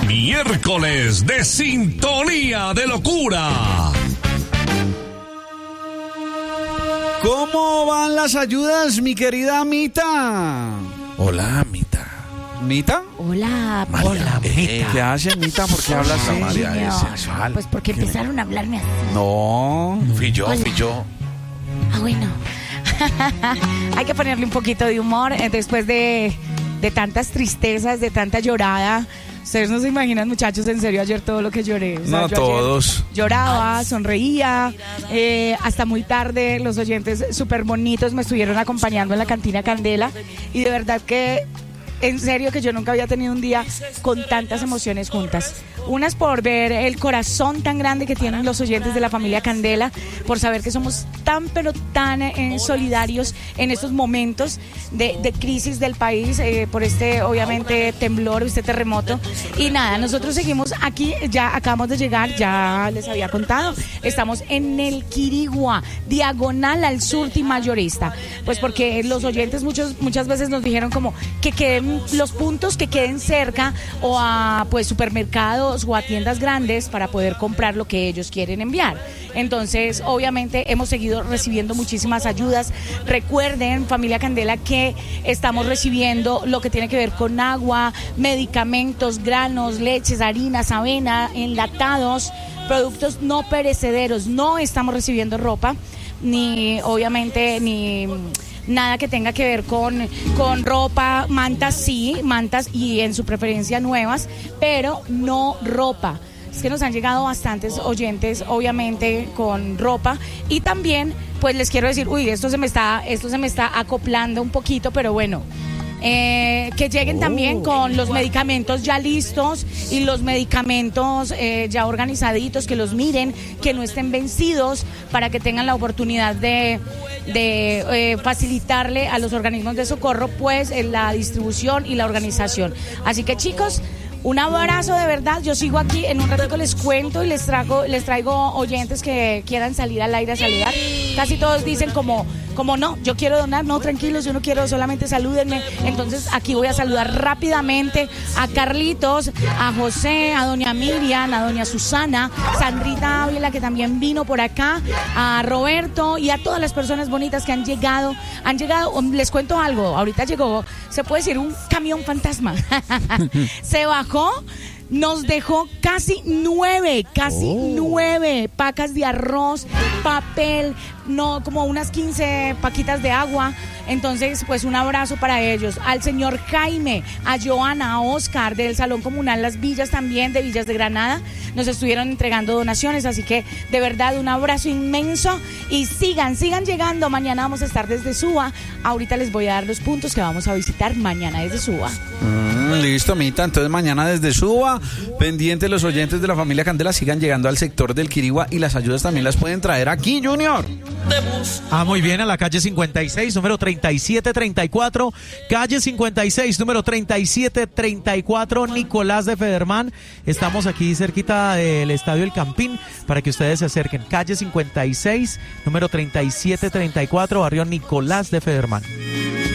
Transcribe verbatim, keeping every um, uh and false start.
Miércoles de Sintonía de Locura. ¿Cómo van las ayudas, mi querida Mita? Hola, Mita. ¿Mita? Hola, María, hola, eh, Mita. ¿Qué hace, Mita? ¿Por qué habla así? Hola, María, Señor, es sexual. Pues porque empezaron a hablarme así. No. Fui yo, Hola. fui yo. Ah, bueno. Hay que ponerle un poquito de humor eh, después de, de tantas tristezas, de tanta llorada. Ustedes no se imaginan, muchachos, en serio, ayer todo lo que lloré. O sea, No, yo ayer todos. Lloraba, sonreía, eh, hasta muy tarde. Los oyentes súper bonitos me estuvieron acompañando en la cantina Candela. Y de verdad que, en serio, que yo nunca había tenido un día con tantas emociones juntas. Unas por ver el corazón tan grande que tienen los oyentes de la familia Candela, por saber que somos tan pero tan eh, solidarios en estos momentos de, de crisis del país, eh, por este obviamente temblor, este terremoto. Y nada, nosotros seguimos aquí, ya acabamos de llegar, ya les había contado, estamos en el Quirigua, diagonal al Surti Mayorista, pues porque los oyentes muchos, muchas veces nos dijeron como que queden los puntos que queden cerca o a pues supermercados o a tiendas grandes para poder comprar lo que ellos quieren enviar. Entonces, obviamente, hemos seguido recibiendo muchísimas ayudas. Recuerden, familia Candela, que estamos recibiendo lo que tiene que ver con agua, medicamentos, granos, leches, harinas, avena, enlatados, productos no perecederos. No estamos recibiendo ropa, ni, obviamente, ni nada que tenga que ver con, con ropa, mantas sí, mantas y en su preferencia nuevas, pero no ropa. Es que nos han llegado bastantes oyentes, obviamente, con ropa. Y también, pues les quiero decir, uy, esto se me está, esto se me está acoplando un poquito, pero bueno. Eh, que lleguen oh. también con los medicamentos ya listos y los medicamentos eh, ya organizaditos, que los miren, que no estén vencidos, para que tengan la oportunidad de, de eh, facilitarle a los organismos de socorro pues eh, la distribución y la organización. Así que, chicos, un abrazo de verdad. Yo sigo aquí, en un ratito les cuento y les traigo, les traigo oyentes que quieran salir al aire a saludar. Casi todos dicen como, como no, yo quiero donar, no, tranquilos, yo no quiero, solamente salúdenme. Entonces aquí voy a saludar rápidamente a Carlitos, a José, a doña Miriam, a doña Susana, Sandrita Ávila, que también vino por acá, a Roberto y a todas las personas bonitas que han llegado, han llegado, les cuento algo, ahorita llegó, se puede decir, un camión fantasma. Se bajó, nos dejó casi nueve, casi oh. nueve pacas de arroz, papel, no, como unas quince paquitas de agua. Entonces, pues un abrazo para ellos, al señor Jaime, a Joana, a Oscar del Salón Comunal Las Villas, también de Villas de Granada, nos estuvieron entregando donaciones, así que de verdad un abrazo inmenso y sigan, sigan llegando. Mañana vamos a estar desde Suba, ahorita les voy a dar los puntos que vamos a visitar mañana desde Suba. Mm, listo, Mita, entonces mañana desde Suba, pendientes los oyentes de la familia Candela, sigan llegando al sector del Quirigua y las ayudas también las pueden traer aquí, Junior. Ah, muy bien, a la calle cincuenta y seis, número treinta y siete treinta y cuatro, calle cincuenta y seis, número treinta y siete treinta y cuatro, Nicolás de Federman. Estamos aquí cerquita del Estadio El Campín para que ustedes se acerquen. Calle cincuenta y seis, número treinta y siete treinta y cuatro, barrio Nicolás de Federman.